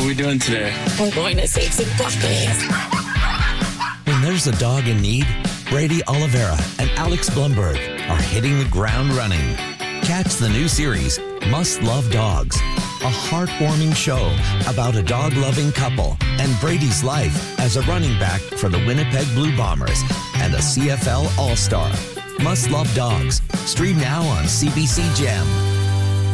are we doing today? We're going to save some puppies. When there's a dog in need, Brady Oliveira and Alex Blumberg are hitting the ground running. Catch the new series, Must Love Dogs, a heartwarming show about a dog-loving couple and Brady's life as a running back for the Winnipeg Blue Bombers and a CFL All-Star. Must Love Dogs. Stream now on CBC Gem.